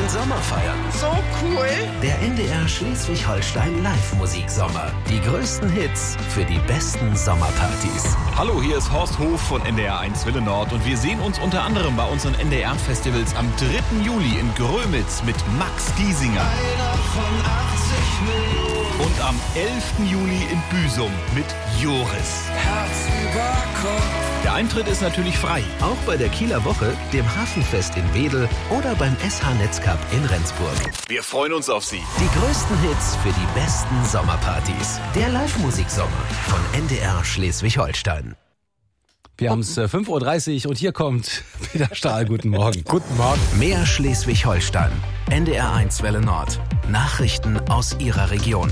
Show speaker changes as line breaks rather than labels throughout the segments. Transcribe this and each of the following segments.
den Sommer feiern.
So cool.
Der NDR Schleswig-Holstein Live-Musiksommer. Die größten Hits für die besten Sommerpartys.
Hallo, hier ist Horst Hof von NDR 1 Welle Nord und wir sehen uns unter anderem bei unseren NDR-Festivals am 3. Juli in Grömitz mit Max Giesinger.
Einer von 80 Millionen.
Und am 11. Juli in Büsum mit Joris.
Herz über Kopf.
Der Eintritt ist natürlich frei.
Auch bei der Kieler Woche, dem Hafenfest in Wedel oder beim SH Netzcup in Rendsburg.
Wir freuen uns auf Sie.
Die größten Hits für die besten Sommerpartys. Der Live-Musiksommer von NDR Schleswig-Holstein.
Wir haben es 5.30 Uhr und hier kommt Peter Stahl. Guten Morgen. Guten Morgen.
Mehr Schleswig-Holstein. NDR 1 Welle Nord. Nachrichten aus Ihrer Region.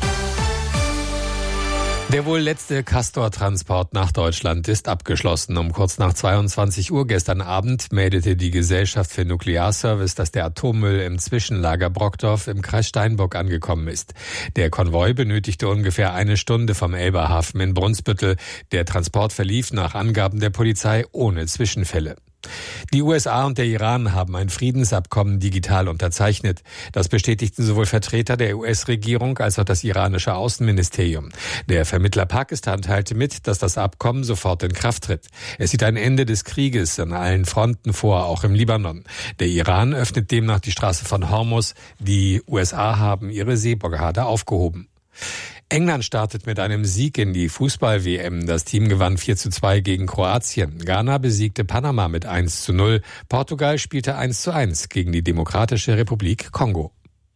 Der wohl letzte Castor-Transport nach Deutschland ist abgeschlossen. Um kurz nach 22 Uhr gestern Abend meldete die Gesellschaft für Nuklearservice, dass der Atommüll im Zwischenlager Brockdorf im Kreis Steinburg angekommen ist. Der Konvoi benötigte ungefähr eine Stunde vom Elberhafen in Brunsbüttel. Der Transport verlief nach Angaben der Polizei ohne Zwischenfälle. Die USA und der Iran haben ein Friedensabkommen digital unterzeichnet. Das bestätigten sowohl Vertreter der US-Regierung als auch das iranische Außenministerium. Der Vermittler Pakistan teilte mit, dass das Abkommen sofort in Kraft tritt. Es sieht ein Ende des Krieges an allen Fronten vor, auch im Libanon. Der Iran öffnet demnach die Straße von Hormuz. Die USA haben ihre Seeblockade aufgehoben. England startet mit einem Sieg in die Fußball-WM. Das Team gewann 4:2 gegen Kroatien. Ghana besiegte Panama mit 1:0. Portugal spielte 1:1 gegen die Demokratische Republik Kongo.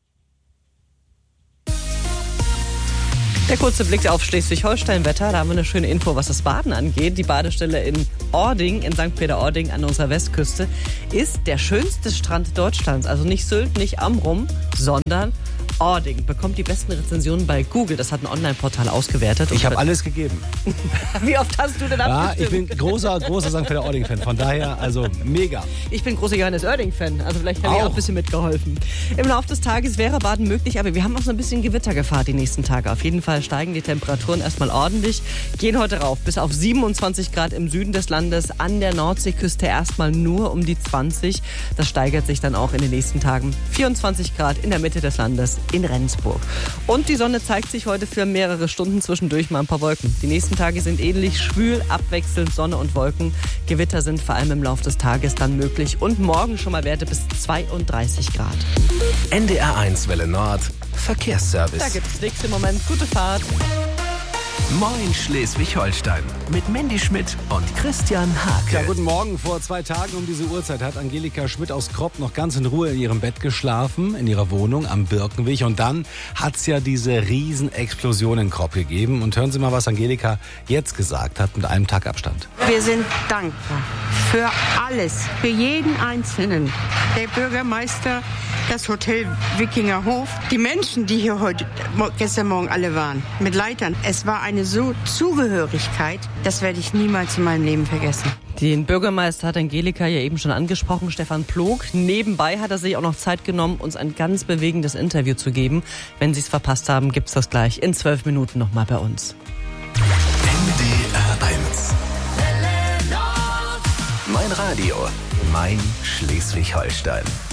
Der kurze Blick auf Schleswig-Holstein-Wetter. Da haben wir eine schöne Info, was das Baden angeht. Die Badestelle in Ording, in St. Peter-Ording an unserer Westküste, ist der schönste Strand Deutschlands. Also nicht Sylt, nicht Amrum, sondern Ording. Bekommt die besten Rezensionen bei Google. Das hat ein Online-Portal ausgewertet.
Ich habe alles gegeben.
Wie oft hast du denn abgestimmt?
Ich bin großer St. Peter-Ording-Fan. Von daher, also mega.
Ich bin großer Johannes Oerding-Fan. Also vielleicht habe ich auch ein bisschen mitgeholfen. Im Laufe des Tages wäre Baden möglich, aber wir haben auch so ein bisschen Gewittergefahr die nächsten Tage. Auf jeden Fall steigen die Temperaturen erstmal ordentlich. Gehen heute rauf bis auf 27 Grad im Süden des Landes. An der Nordseeküste erstmal nur um die 20. Das steigert sich dann auch in den nächsten Tagen. 24 Grad in der Mitte des Landes in Rendsburg. Und die Sonne zeigt sich heute für mehrere Stunden, zwischendurch mal ein paar Wolken. Die nächsten Tage sind ähnlich schwül, abwechselnd Sonne und Wolken. Gewitter sind vor allem im Laufe des Tages dann möglich. Und morgen schon mal Werte bis 32 Grad.
NDR 1 Welle Nord. Verkehrsservice.
Da gibt es nichts im Moment. Gute Fahrt.
Moin Schleswig-Holstein mit Mandy Schmidt und Christian Hake.
Ja, guten Morgen. Vor 2 Tagen um diese Uhrzeit hat Angelika Schmidt aus Kropp noch ganz in Ruhe in ihrem Bett geschlafen, in ihrer Wohnung am Birkenweg. Und dann hat's ja diese Riesenexplosion in Kropp gegeben. Und hören Sie mal, was Angelika jetzt gesagt hat mit einem Tag Abstand.
Wir sind dankbar für alles, für jeden Einzelnen. Der Bürgermeister, das Hotel Wikingerhof, die Menschen, die hier gestern Morgen alle waren, mit Leitern. Es war eine so Zugehörigkeit, das werde ich niemals in meinem Leben vergessen.
Den Bürgermeister hat Angelika ja eben schon angesprochen, Stefan Plog. Nebenbei hat er sich auch noch Zeit genommen, uns ein ganz bewegendes Interview zu geben. Wenn Sie es verpasst haben, gibt's das gleich in 12 Minuten nochmal bei uns.
NDR 1. Mein Radio, mein Schleswig-Holstein.